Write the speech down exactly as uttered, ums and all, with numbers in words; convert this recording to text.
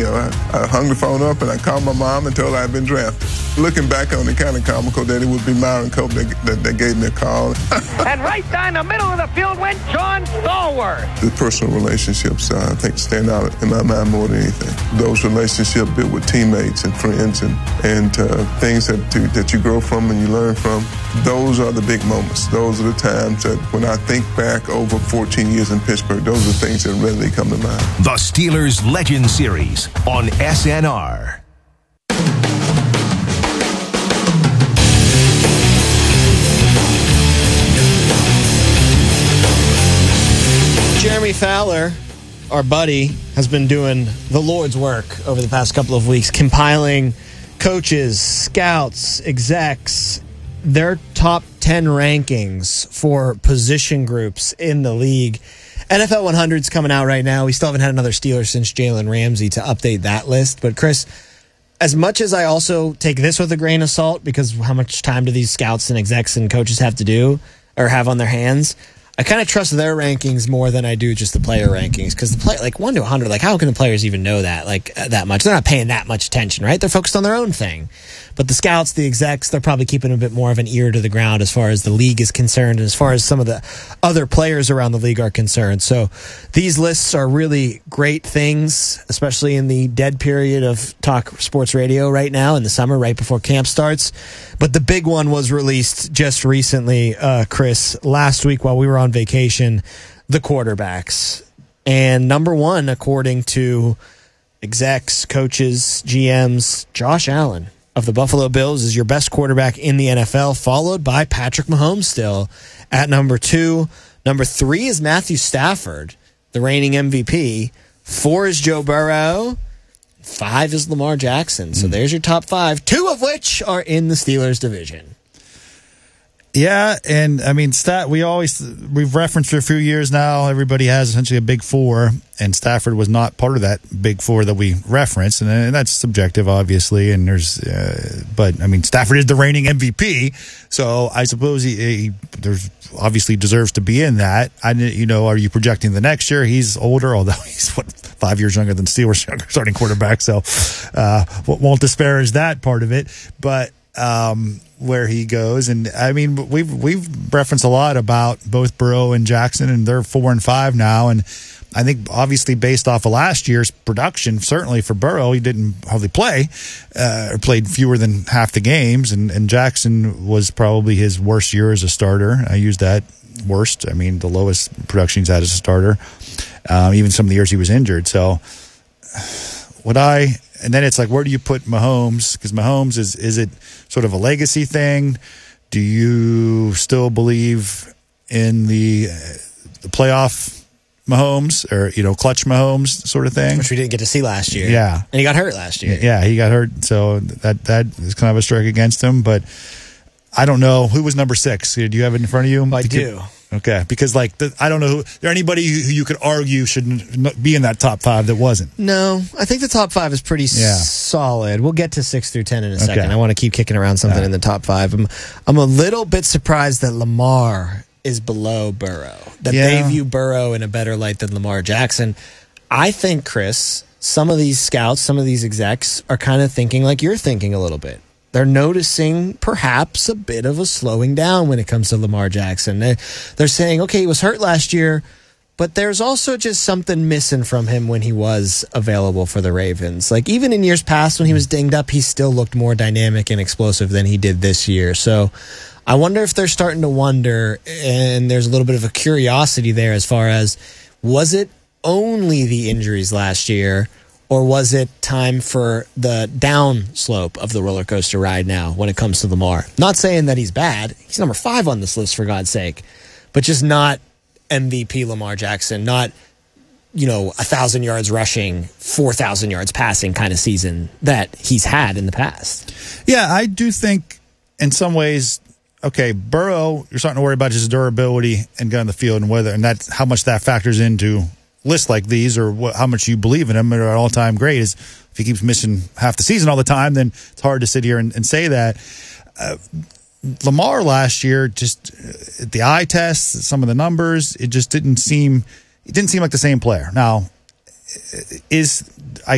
know, I, I hung the phone up and I called my mom and told her I'd been drafted. Looking back on it, kind of comical that it would be Myron Cope that, that, that gave me a call. And right down the middle of the field went John Stallworth. The personal relationships, uh, I think, stand out in my mind more than anything. Those relationships built with teammates and friends and, and uh, things that, to, that you grow from and you learn from, those are the big moments. Those are the times that when I think back over fourteen years in Pittsburgh, those are things that readily come to mind. The Steelers Legend Series on S N R. Jeremy Fowler, our buddy, has been doing the Lord's work over the past couple of weeks, compiling coaches, scouts, execs, their top ten rankings for position groups in the league. N F L one hundred is coming out right now. We still haven't had another Steeler since Jalen Ramsey to update that list. But, Chris, as much as I also take this with a grain of salt, because how much time do these scouts and execs and coaches have to do or have on their hands, I kind of trust their rankings more than I do just the player rankings, because the play, like one to one hundred, like how can the players even know that like uh, that much? They're not paying that much attention, right? They're focused on their own thing. But the scouts, the execs, they're probably keeping a bit more of an ear to the ground as far as the league is concerned and as far as some of the other players around the league are concerned. So these lists are really great things, especially in the dead period of talk sports radio right now in the summer, right before camp starts. But the big one was released just recently, uh, Chris, last week while we were on vacation, the quarterbacks. And number one, according to execs, coaches, G Ms, Josh Allen of the Buffalo Bills is your best quarterback in the N F L, followed by Patrick Mahomes still at number two. Number three is Matthew Stafford, the reigning M V P. Four is Joe Burrow. Five is Lamar Jackson. So there's your top five, two of which are in the Steelers division. Yeah, and I mean, stat. We always we've referenced for a few years now. Everybody has essentially a big four, and Stafford was not part of that big four that we referenced, and, and that's subjective, obviously. And there's, uh, but I mean, Stafford is the reigning M V P, so I suppose he, he there's obviously deserves to be in that. I, you know, are you projecting the next year? He's older, although he's what five years younger than Steelers starting quarterback, so uh, won't disparage that part of it, but. Um, where he goes, and I mean we've we've referenced a lot about both Burrow and Jackson, and they're four and five now, and I think obviously based off of last year's production, certainly for Burrow, he didn't hardly play, uh, or played fewer than half the games, and, and Jackson was probably his worst year as a starter. I use that worst. I mean the lowest production he's had as a starter, um, even some of the years he was injured. So would I? And then it's like, where do you put Mahomes? Because Mahomes, is is it sort of a legacy thing? Do you still believe in the the playoff Mahomes, or, you know, clutch Mahomes sort of thing? Which we didn't get to see last year. Yeah. And he got hurt last year. Yeah, he got hurt. So that, that is kind of a strike against him. But I don't know. Who was number six? Do you have it in front of you? I do. Okay, because like the, I don't know who there anybody who you could argue shouldn't be in that top five that wasn't. No, I think the top five is pretty yeah. solid. We'll get to six through ten in a second. Okay. I want to keep kicking around something right. in the top five. I'm I'm a little bit surprised that Lamar is below Burrow. That yeah. they view Burrow in a better light than Lamar Jackson. I think, Chris, some of these scouts, some of these execs are kind of thinking like you're thinking a little bit. They're noticing perhaps a bit of a slowing down when it comes to Lamar Jackson. They're, they're saying, okay, he was hurt last year, but there's also just something missing from him when he was available for the Ravens. Like, even in years past when he was dinged up, he still looked more dynamic and explosive than he did this year. So I wonder if they're starting to wonder, and there's a little bit of a curiosity there as far as, was it only the injuries last year, or was it time for the down slope of the roller coaster ride now when it comes to Lamar? Not saying that he's bad. He's number five on this list, for God's sake. But just not M V P Lamar Jackson. Not, you know, one thousand yards rushing, four thousand yards passing kind of season that he's had in the past. Yeah, I do think in some ways, okay, Burrow, you're starting to worry about his durability and getting on the field, and whether, and that's how much that factors into lists like these, or what, how much you believe in him at an all-time great. Is if he keeps missing half the season all the time, then it's hard to sit here and, and say that. Uh, Lamar last year, just uh, the eye test, some of the numbers, it just didn't seem it didn't seem like the same player. Now, is I